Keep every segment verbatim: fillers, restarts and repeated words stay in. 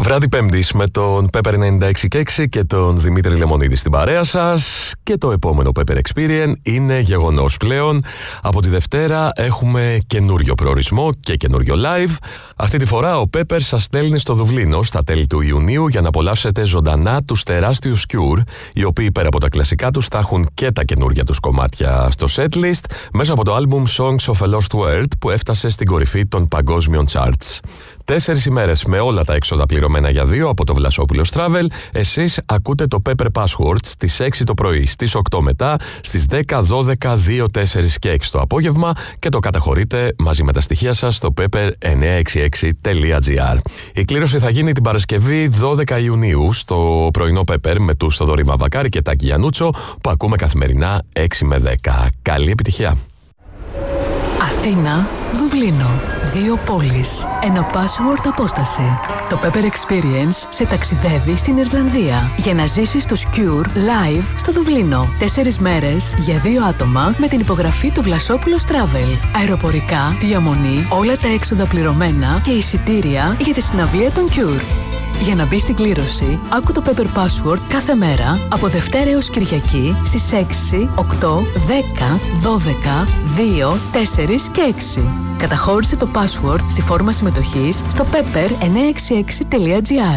Βράδυ Πέμπτης με τον Pepper ενενήντα έξι και έξι και τον Δημήτρη Λεμονίδη στην παρέα σας. Και το επόμενο Pepper Experience είναι γεγονός πλέον. Από τη Δευτέρα έχουμε καινούριο προορισμό και καινούριο live. Αυτή τη φορά ο Pepper σας στέλνει στο Δουβλίνο στα τέλη του Ιουνίου για να απολαύσετε ζωντανά τους τεράστιους Cure, οι οποίοι πέρα από τα κλασικά τους θα έχουν και τα καινούργια τους κομμάτια στο setlist μέσα από το album Songs of a Lost World που έφτασε στην κορυφή των παγκόσμιων charts. Τέσσερις ημέρες με όλα τα έξοδα πληρωμένα για δύο από το Βλασόπουλος Travel. Εσείς ακούτε το Pepper Password στις έξι το πρωί, στις οκτώ μετά, στις δέκα, δώδεκα, δύο, τέσσερα και έξι το απόγευμα και το καταχωρείτε μαζί με τα στοιχεία σας στο pepper εννιακόσια εξήντα έξι τελεία gr. Η κλήρωση θα γίνει την Παρασκευή δώδεκα Ιουνίου στο πρωινό Pepper με τους Θοδωρή Βαβακάρη και Τάκη Γιαννούτσο που ακούμε καθημερινά έξι με δέκα. Καλή επιτυχία! Αθήνα, Δουβλίνο. Δύο πόλεις. Ένα password απόσταση. Το Pepper Experience σε ταξιδεύει στην Ιρλανδία για να ζήσεις τους Cure live στο Δουβλίνο. Τέσσερις μέρες για δύο άτομα με την υπογραφή του Βλασόπουλος Travel. Αεροπορικά, διαμονή, όλα τα έξοδα πληρωμένα και εισιτήρια για τη συναυλία των Cure. Για να μπει στην κλήρωση, άκου το Pepper Password κάθε μέρα από Δευτέρα έως Κυριακή στις έξι, οκτώ, δέκα, δώδεκα, δύο, τέσσερα και έξι. Καταχώρησε το password στη φόρμα συμμετοχής στο pepper εννιακόσια εξήντα έξι τελεία gr.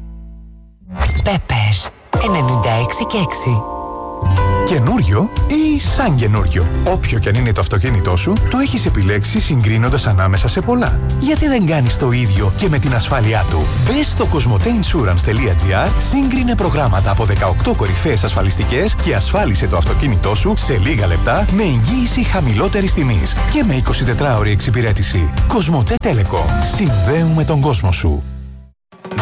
Pepper ενενήντα έξι και έξι. Καινούριο ή σαν καινούριο. Όποιο κι αν είναι το αυτοκίνητό σου, το έχεις επιλέξει συγκρίνοντας ανάμεσα σε πολλά. Γιατί δεν κάνεις το ίδιο και με την ασφάλειά του? Μπες στο κοσμοτέινσουρανς τελεία gr, σύγκρινε προγράμματα από δεκαοκτώ κορυφαίες ασφαλιστικές και ασφάλισε το αυτοκίνητό σου σε λίγα λεπτά με εγγύηση χαμηλότερης τιμής και με εικοσιτετράωρη εξυπηρέτηση. Κοσμοτέ Telecom. Συνδέουμε τον κόσμο σου.